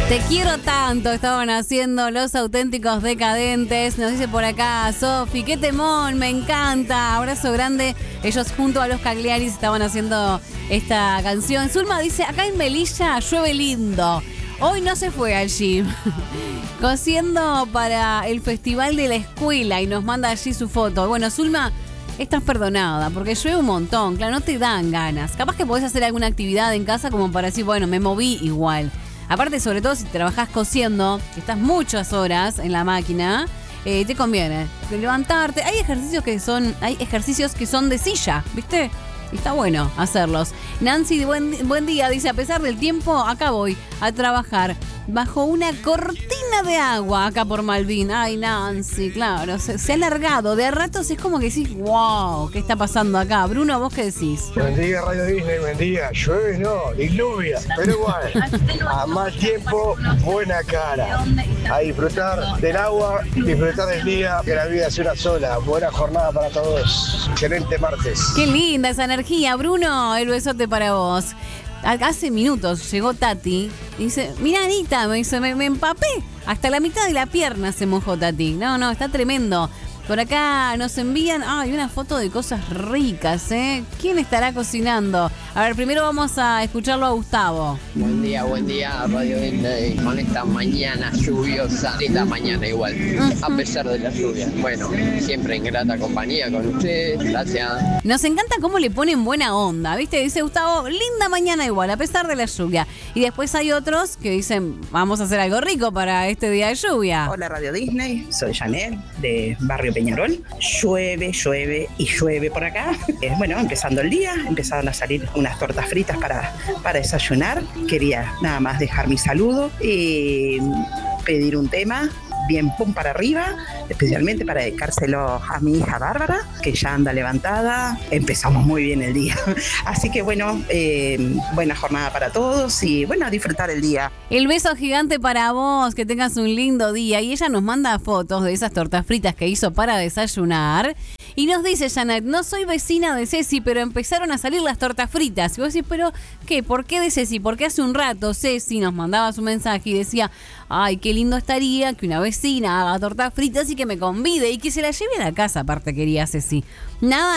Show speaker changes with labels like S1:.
S1: Te quiero tanto, estaban haciendo Los Auténticos Decadentes. Nos dice por acá Sofi, qué temón, me encanta. Abrazo grande. Ellos junto a los Cagliaris estaban haciendo esta canción. Zulma dice, acá en Melilla llueve lindo. Hoy no se fue al gym. Cosiendo para el festival de la escuela y nos manda allí su foto. Bueno, Zulma, estás perdonada porque llueve un montón. Claro, no te dan ganas. Capaz que podés hacer alguna actividad en casa como para decir, bueno, me moví igual. Aparte, sobre todo si trabajás cosiendo, que estás muchas horas en la máquina, te conviene levantarte. Hay ejercicios que son de silla, ¿viste? Y está bueno hacerlos. Nancy, buen día, dice, a pesar del tiempo, acá voy a trabajar bajo una cortina de agua acá por Malvin. Ay, Nancy, claro, se ha alargado. De a ratos es como que decís, wow, ¿qué está pasando acá? Bruno, ¿vos qué decís?
S2: Buen día, Radio Disney, buen día. Llueve no, diluvia, pero igual, a mal tiempo, buena cara. A disfrutar del agua, disfrutar del día, que la vida es una sola. Buena jornada para todos. Excelente martes.
S1: Qué linda esa energía, Bruno. El besote para vos. Hace minutos llegó Tati y dice, mira Anita, me dice, me empapé. Hasta la mitad de la pierna se mojó Tati. No, está tremendo. Por acá nos envían, una foto de cosas ricas, ¿eh? ¿Quién estará cocinando? A ver, primero vamos a escucharlo a Gustavo.
S3: Buen día, Radio Disney. Con esta mañana lluviosa, linda mañana igual, a pesar de la lluvia. Bueno, siempre en grata compañía con ustedes, gracias.
S1: Nos encanta cómo le ponen buena onda, ¿viste? Dice Gustavo, linda mañana igual, a pesar de la lluvia. Y después hay otros que dicen, vamos a hacer algo rico para este día de lluvia.
S4: Hola Radio Disney, soy Janet, de Barrio Peñarol. Llueve y llueve por acá. Bueno, empezando el día, empezaron a salir unas tortas fritas para desayunar. Quería nada más dejar mi saludo y pedir un tema bien pum para arriba, especialmente para dedicárselo a mi hija Bárbara, que ya anda levantada. Empezamos muy bien el día. Así que bueno, buena jornada para todos y bueno, a disfrutar el día.
S1: El beso gigante para vos, que tengas un lindo día. Y ella nos manda fotos de esas tortas fritas que hizo para desayunar. Y nos dice Janet, no soy vecina de Ceci, pero empezaron a salir las tortas fritas. Y vos decís, ¿pero qué? ¿Por qué de Ceci? Porque hace un rato Ceci nos mandaba su mensaje y decía, ay, qué lindo estaría que una vecina haga tortas fritas y que me convide y que se la lleve a la casa, aparte quería Ceci. Nada